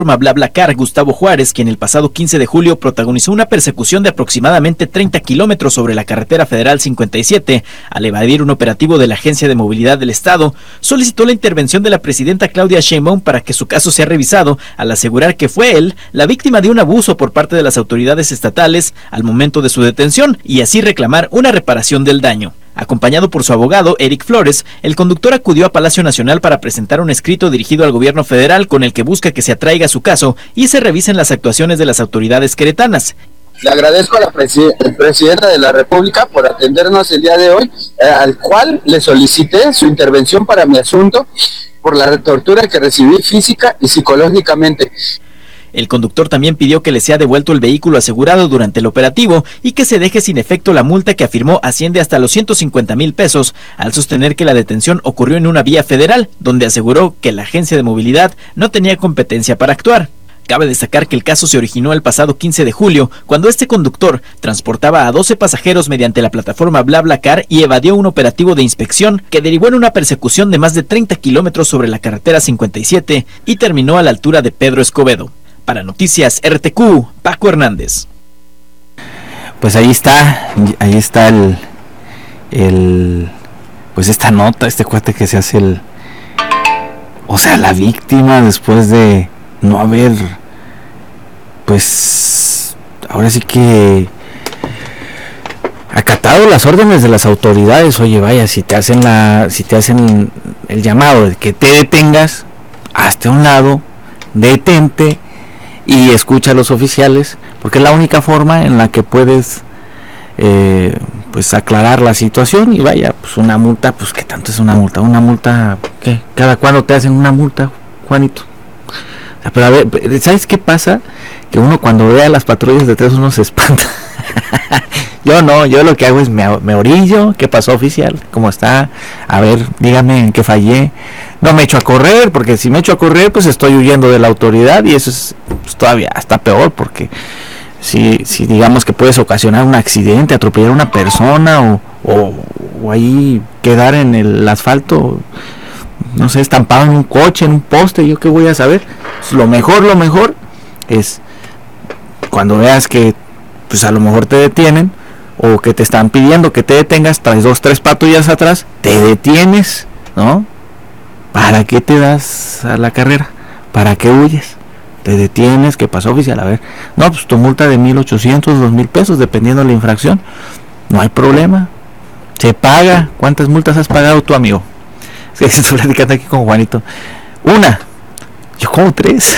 BlaBlaCar, Gustavo Juárez, quien el pasado 15 de julio protagonizó una persecución de aproximadamente 30 kilómetros sobre la carretera federal 57, al evadir un operativo de la Agencia de Movilidad del Estado, solicitó la intervención de la presidenta Claudia Sheinbaum para que su caso sea revisado, al asegurar que fue él la víctima de un abuso por parte de las autoridades estatales al momento de su detención y así reclamar una reparación del daño. Acompañado por su abogado, Eric Flores, el conductor acudió a Palacio Nacional para presentar un escrito dirigido al gobierno federal con el que busca que se atraiga su caso y se revisen las actuaciones de las autoridades queretanas. Le agradezco a la presidenta de la República por atendernos el día de hoy, al cual le solicité su intervención para mi asunto por la tortura que recibí física y psicológicamente. El conductor también pidió que le sea devuelto el vehículo asegurado durante el operativo y que se deje sin efecto la multa que afirmó asciende hasta los 150,000 pesos, al sostener que la detención ocurrió en una vía federal, donde aseguró que la Agencia de Movilidad no tenía competencia para actuar. Cabe destacar que el caso se originó el pasado 15 de julio, cuando este conductor transportaba a 12 pasajeros mediante la plataforma BlaBlaCar y evadió un operativo de inspección que derivó en una persecución de más de 30 kilómetros sobre la carretera 57 y terminó a la altura de Pedro Escobedo. Para Noticias RTQ, Paco Hernández. Pues ahí está pues esta nota, este cuate que se hace la víctima después de no haber, pues, ahora sí que acatado las órdenes de las autoridades. Oye, vaya, si te hacen el llamado de que te detengas, hazte a un lado, detente y escucha a los oficiales, porque es la única forma en la que puedes pues aclarar la situación. Y vaya, pues una multa, pues ¿qué tanto es una multa? ¿Qué? ¿Cada cuándo te hacen una multa, Juanito? O sea, pero a ver, ¿sabes qué pasa? Que uno cuando ve a las patrullas detrás uno se espanta. Yo lo que hago es me orillo. ¿Qué pasó, oficial? ¿Cómo está? A ver, dígame en qué fallé. No me echo a correr, porque si me echo a correr, pues estoy huyendo de la autoridad y eso es pues, todavía hasta peor, porque si digamos que puedes ocasionar un accidente, atropellar a una persona o ahí quedar en el asfalto, no sé, estampado en un coche, en un poste, yo qué voy a saber. Pues lo mejor es cuando veas que pues a lo mejor te detienen o que te están pidiendo que te detengas, traes 2-3 patrullas atrás, te detienes, ¿no? ¿Para qué te das a la carrera? ¿Para qué huyes? Te detienes, ¿qué pasó, oficial? A ver, no, pues tu multa de 1,800, 2,000 pesos, dependiendo de la infracción, no hay problema, se paga. ¿Cuántas multas has pagado tú, amigo? Es que estoy platicando aquí con Juanito. Una, yo como 3.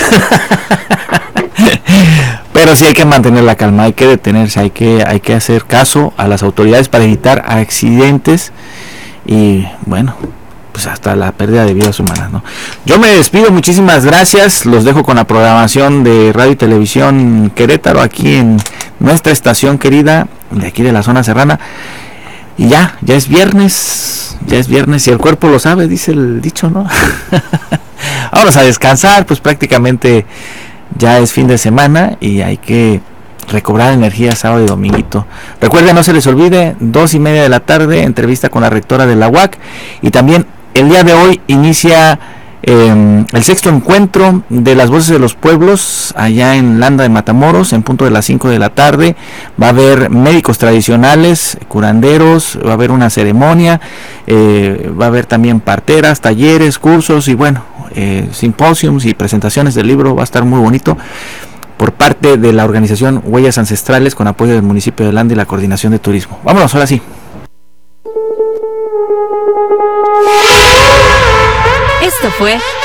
Pero sí hay que mantener la calma, hay que detenerse, hay que hacer caso a las autoridades para evitar accidentes y bueno, pues hasta la pérdida de vidas humanas, ¿no? Yo me despido, muchísimas gracias, los dejo con la programación de Radio y Televisión Querétaro aquí en nuestra estación querida de aquí de la zona serrana. Y ya es viernes y el cuerpo lo sabe, dice el dicho, ¿no? Vámonos a descansar, pues prácticamente ya es fin de semana y hay que recobrar energía sábado y dominguito. Recuerden, no se les olvide, 2:30 de la tarde, entrevista con la rectora de la UAC, y también el día de hoy inicia el 6º encuentro de las voces de los pueblos allá en Landa de Matamoros, en punto de las 5 de la tarde. Va a haber médicos tradicionales, curanderos, va a haber una ceremonia, va a haber también parteras, talleres, cursos y bueno, simposios y presentaciones del libro. Va a estar muy bonito por parte de la organización Huellas Ancestrales con apoyo del municipio de Landa y la Coordinación de Turismo. Vámonos, ahora sí. Esto fue